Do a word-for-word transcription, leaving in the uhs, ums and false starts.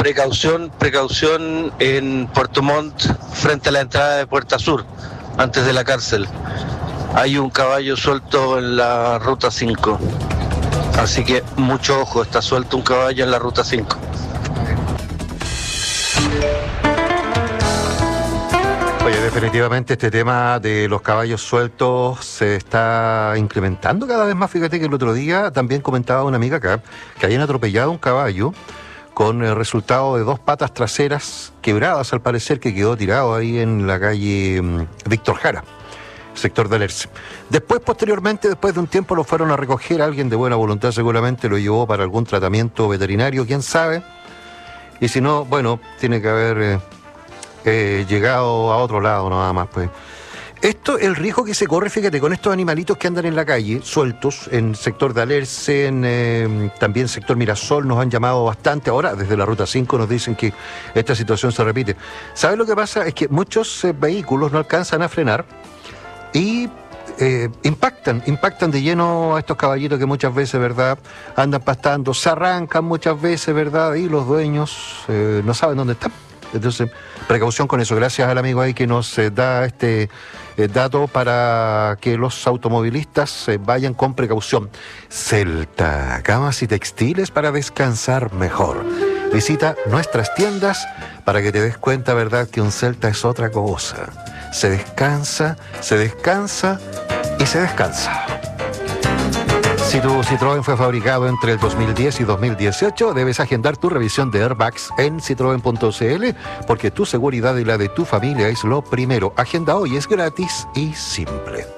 precaución, precaución en Puerto Montt, frente a la entrada de Puerta Sur, antes de la cárcel. Hay un caballo suelto en la ruta cinco. Así que mucho ojo, está suelto un caballo en la ruta cinco. Oye, definitivamente este tema de los caballos sueltos se está incrementando cada vez más. Fíjate que el otro día también comentaba una amiga acá que habían atropellado un caballo con el resultado de dos patas traseras quebradas, al parecer, que quedó tirado ahí en la calle Víctor Jara, sector de Alerce. Después, posteriormente, después de un tiempo, lo fueron a recoger. Alguien de buena voluntad seguramente lo llevó para algún tratamiento veterinario, quién sabe. Y si no, bueno, tiene que haber eh, eh, llegado a otro lado nada más, pues. Esto, el riesgo que se corre, fíjate, con estos animalitos que andan en la calle, sueltos, en sector de Alerce, en eh, también sector Mirasol, nos han llamado bastante. Ahora, desde la ruta cinco nos dicen que esta situación se repite. ¿Sabes lo que pasa? Es que muchos eh, vehículos no alcanzan a frenar y eh, impactan, impactan de lleno a estos caballitos que muchas veces, ¿verdad?, andan pastando, se arrancan muchas veces, ¿verdad?, y los dueños eh, no saben dónde están. Entonces, precaución con eso. Gracias al amigo ahí que nos eh, da este eh, dato para que los automovilistas eh, vayan con precaución. Celta, camas y textiles para descansar mejor. Visita nuestras tiendas para que te des cuenta, ¿verdad?, que un Celta es otra cosa. Se descansa, se descansa y se descansa. Si tu Citroën fue fabricado entre el dos mil diez y dos mil dieciocho, debes agendar tu revisión de airbags en citroen punto c l, porque tu seguridad y la de tu familia es lo primero. Agenda hoy, es gratis y simple.